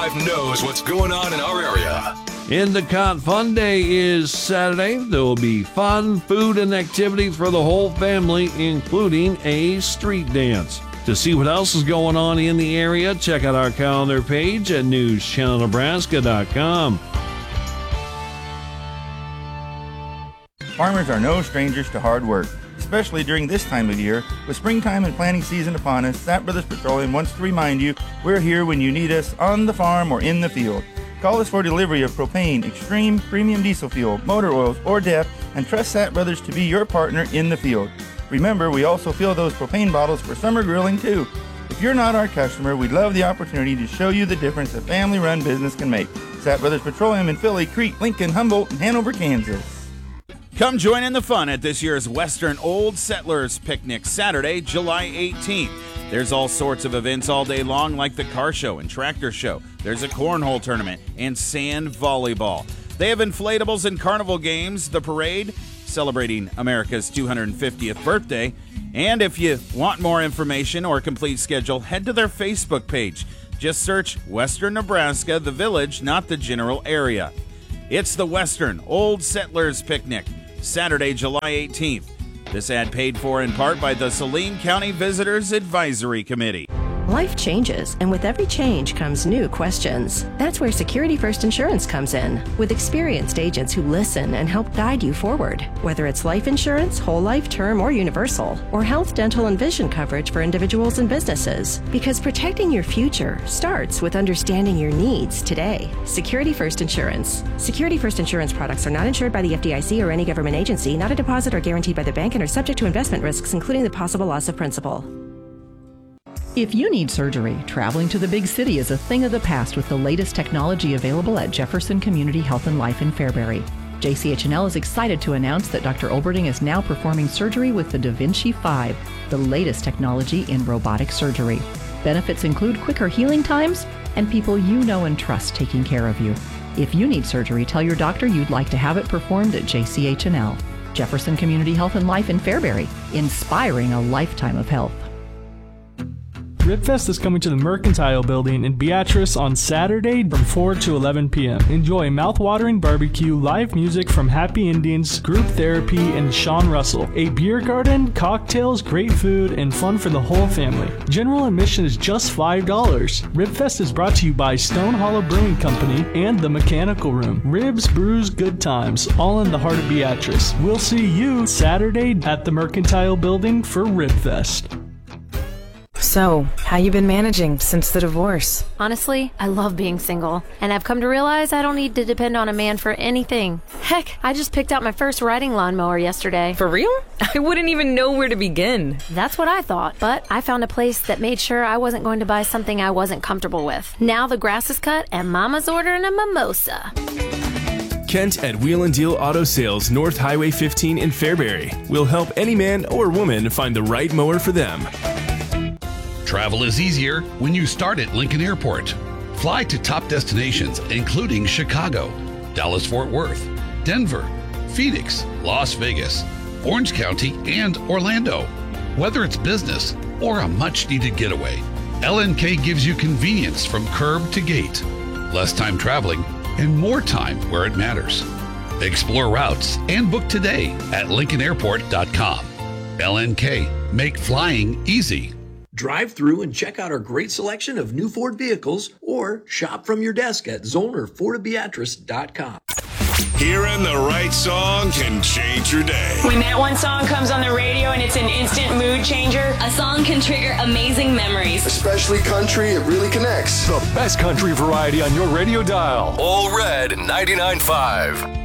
99.5 knows what's going on in our area. Endicott Fun Day is Saturday. There will be fun, food, and activities for the whole family, including a street dance. To see what else is going on in the area, check out our calendar page at newschannelnebraska.com. Farmers are no strangers to hard work, especially during this time of year. With springtime and planting season upon us, Sapp Brothers Petroleum wants to remind you we're here when you need us on the farm or in the field. Call us for delivery of propane, extreme, premium diesel fuel, motor oils, or DEF, and trust Sapp Brothers to be your partner in the field. Remember, we also fill those propane bottles for summer grilling too. If you're not our customer, we'd love the opportunity to show you the difference a family-run business can make. Sapp Brothers Petroleum in Philly, Crete, Lincoln, Humboldt, and Hanover, Kansas. Come join in the fun at this year's Western Old Settlers Picnic, Saturday, July 18th. There's all sorts of events all day long, like the car show and tractor show. There's a cornhole tournament and sand volleyball. They have inflatables and carnival games, the parade, celebrating America's 250th birthday. And if you want more information or complete schedule, head to their Facebook page. Just search Western Nebraska, the village, not the general area. It's the Western Old Settlers Picnic, Saturday, July 18th. This ad paid for in part by the Saline County Visitors Advisory Committee. Life changes, and with every change comes new questions. That's where Security First Insurance comes in, with experienced agents who listen and help guide you forward. Whether it's life insurance, whole life, term, or universal, or health, dental, and vision coverage for individuals and businesses. Because protecting your future starts with understanding your needs today. Security First Insurance. Security First Insurance products are not insured by the FDIC or any government agency, not a deposit or guaranteed by the bank, and are subject to investment risks, including the possible loss of principal. If you need surgery, traveling to the big city is a thing of the past with the latest technology available at Jefferson Community Health and Life in Fairbury. JCH&L is excited to announce that Dr. Oberding is now performing surgery with the Da Vinci 5, the latest technology in robotic surgery. Benefits include quicker healing times and people you know and trust taking care of you. If you need surgery, tell your doctor you'd like to have it performed at JCH&L. Jefferson Community Health and Life in Fairbury, inspiring a lifetime of health. Ribfest is coming to the Mercantile Building in Beatrice on Saturday from 4 to 11 p.m. Enjoy mouth-watering barbecue, live music from Happy Indians, group therapy, and Sean Russell, a beer garden, cocktails, great food, and fun for the whole family. General admission is just $5. Ribfest is brought to you by Stone Hollow Brewing Company and The Mechanical Room. Ribs, brews, good times, all in the heart of Beatrice. We'll see you Saturday at the Mercantile Building for Ribfest. So, how you been managing since the divorce? Honestly, I love being single, and I've come to realize I don't need to depend on a man for anything. Heck, I just picked out my first riding lawnmower yesterday. For real? I wouldn't even know where to begin. That's what I thought, but I found a place that made sure I wasn't going to buy something I wasn't comfortable with. Now the grass is cut and Mama's ordering a mimosa. Kent at Wheel and Deal Auto Sales, North Highway 15 in Fairbury, will help any man or woman find the right mower for them. Travel is easier when you start at Lincoln Airport. Fly to top destinations including Chicago, Dallas-Fort Worth, Denver, Phoenix, Las Vegas, Orange County, and Orlando. Whether it's business or a much-needed getaway, LNK gives you convenience from curb to gate, less time traveling, and more time where it matters. Explore routes and book today at LincolnAirport.com. LNK, make flying easy. Drive through and check out our great selection of new Ford vehicles or shop from your desk at ZollnerFordofBeatrice.com. Hearing the right song can change your day. When that one song comes on the radio and it's an instant mood changer, a song can trigger amazing memories. Especially country, it really connects. The best country variety on your radio dial. All Red 99.5.